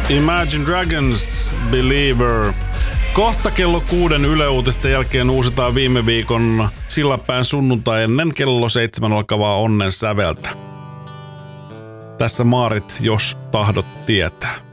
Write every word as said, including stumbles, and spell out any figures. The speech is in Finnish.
Imagine Dragons, Believer. Kohta kello kuuden Yle Uutisten jälkeen uusitaan viime viikon Sillanpään sunnuntai ennen kello seitsemän alkavaa Onnen säveltä. Tässä Maarit, jos tahdot tietää.